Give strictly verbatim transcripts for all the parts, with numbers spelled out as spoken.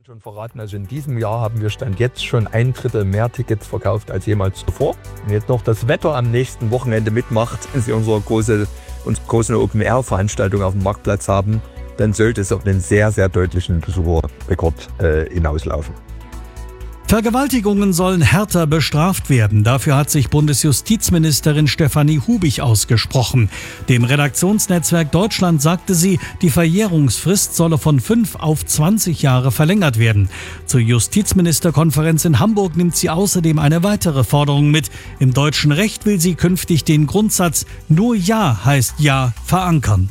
Schon verraten, also in diesem Jahr haben wir Stand jetzt schon ein Drittel mehr Tickets verkauft als jemals zuvor. Wenn jetzt noch das Wetter am nächsten Wochenende mitmacht, Sie unsere große, unsere große Open-Air-Veranstaltung auf dem Marktplatz haben, dann sollte es auf einen sehr, sehr deutlichen Besucherrekord äh, hinauslaufen. Vergewaltigungen sollen härter bestraft werden. Dafür hat sich Bundesjustizministerin Stefanie Hubich ausgesprochen. Dem Redaktionsnetzwerk Deutschland sagte sie, die Verjährungsfrist solle von fünf auf zwanzig Jahre verlängert werden. Zur Justizministerkonferenz in Hamburg nimmt sie außerdem eine weitere Forderung mit. Im deutschen Recht will sie künftig den Grundsatz "Nur Ja heißt Ja" verankern.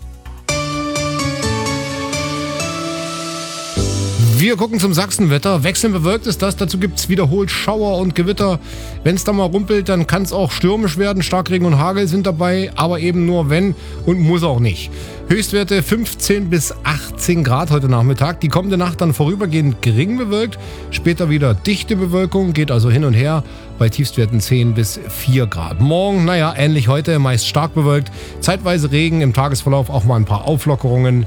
Wir gucken zum Sachsenwetter. Wechselnd bewölkt ist das. Dazu gibt es wiederholt Schauer und Gewitter. Wenn es da mal rumpelt, dann kann es auch stürmisch werden. Starkregen und Hagel sind dabei, aber eben nur wenn und muss auch nicht. Höchstwerte fünfzehn bis achtzehn Grad heute Nachmittag. Die kommende Nacht dann vorübergehend gering bewölkt. Später wieder dichte Bewölkung, geht also hin und her bei Tiefstwerten zehn bis vier Grad. Morgen, naja, ähnlich heute, meist stark bewölkt. Zeitweise Regen, im Tagesverlauf auch mal ein paar Auflockerungen.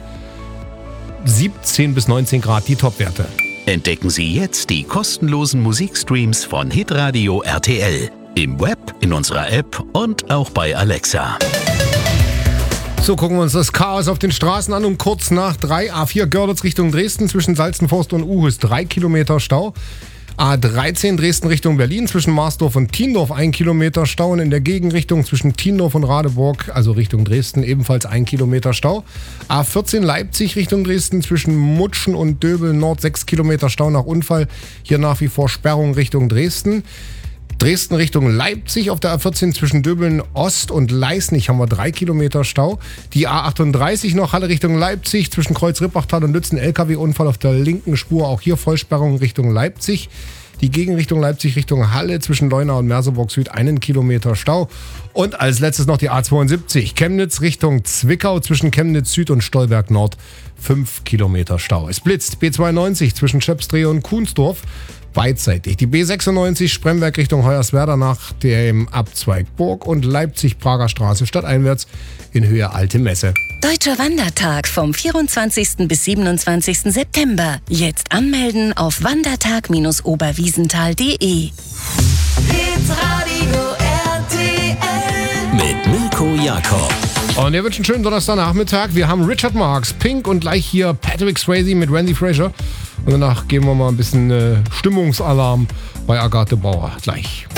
siebzehn bis neunzehn Grad die Topwerte. Entdecken Sie jetzt die kostenlosen Musikstreams von Hitradio R T L. Im Web, in unserer App und auch bei Alexa. So, gucken wir uns das Chaos auf den Straßen an. Um kurz nach drei, A vier Görlitz Richtung Dresden, zwischen Salzenforst und Uhus drei Kilometer Stau. A dreizehn Dresden Richtung Berlin, zwischen Marsdorf und Thiendorf ein Kilometer Stau. Und in der Gegenrichtung zwischen Thiendorf und Radeburg, also Richtung Dresden, ebenfalls ein Kilometer Stau. A vierzehn Leipzig Richtung Dresden, zwischen Mutschen und Döbel Nord sechs Kilometer Stau nach Unfall. Hier nach wie vor Sperrung Richtung Dresden. Dresden Richtung Leipzig auf der A vierzehn zwischen Döbeln Ost und Leisnig haben wir drei Kilometer Stau. Die A achtunddreißig noch Halle Richtung Leipzig zwischen Kreuz-Rippachtal und Lützen L K W-Unfall auf der linken Spur. Auch hier Vollsperrung Richtung Leipzig. Die Gegenrichtung Leipzig Richtung Halle zwischen Leuna und Merseburg Süd einen Kilometer Stau. Und als letztes noch die A zweiundsiebzig Chemnitz Richtung Zwickau zwischen Chemnitz Süd und Stolberg Nord fünf Kilometer Stau. Es blitzt B zweiundneunzig zwischen Schöpsdrehe und Kuhnsdorf beidseitig. Die B sechsundneunzig Spremberg Richtung Hoyerswerda nach dem Abzweig Burg und Leipzig-Prager Straße stadteinwärts in Höhe Alte Messe. Deutscher Wandertag vom vierundzwanzigsten bis siebenundzwanzigsten September. Jetzt anmelden auf wandertag Bindestrich oberwiesenthal punkt de. Hitradio R T L Mit Mirko Jakob. Und wir wünschen einen schönen Donnerstagnachmittag. Wir haben Richard Marx, Pink und gleich hier Patrick Swayze mit Randy Fraser. Und danach geben wir mal ein bisschen äh, Stimmungsalarm bei Agathe Bauer. Gleich.